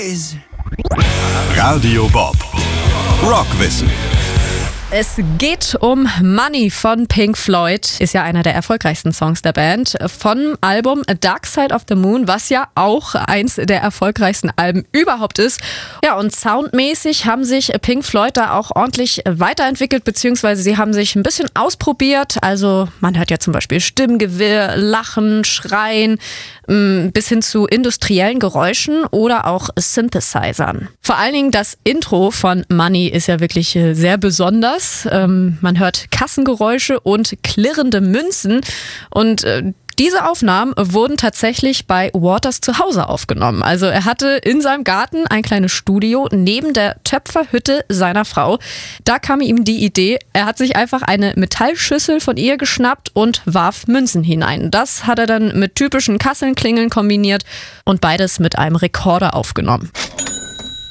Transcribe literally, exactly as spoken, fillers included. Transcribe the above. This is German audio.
Quiz. Radio Bob. Rockwissen. Es geht um Money von Pink Floyd. Ist ja einer der erfolgreichsten Songs der Band. Vom Album Dark Side of the Moon, was ja auch eins der erfolgreichsten Alben überhaupt ist. Ja, und soundmäßig haben sich Pink Floyd da auch ordentlich weiterentwickelt, beziehungsweise sie haben sich ein bisschen ausprobiert. Also man hört ja zum Beispiel Stimmgewirr, Lachen, Schreien, bis hin zu industriellen Geräuschen oder auch Synthesizern. Vor allen Dingen das Intro von Money ist ja wirklich sehr besonders. Ähm, man hört Kassengeräusche und klirrende Münzen und äh, diese Aufnahmen wurden tatsächlich bei Waters zu Hause aufgenommen. Also er hatte in seinem Garten ein kleines Studio neben der Töpferhütte seiner Frau. Da kam ihm die Idee, er hat sich einfach eine Metallschüssel von ihr geschnappt und warf Münzen hinein. Das hat er dann mit typischen Kassenklingeln kombiniert und beides mit einem Rekorder aufgenommen.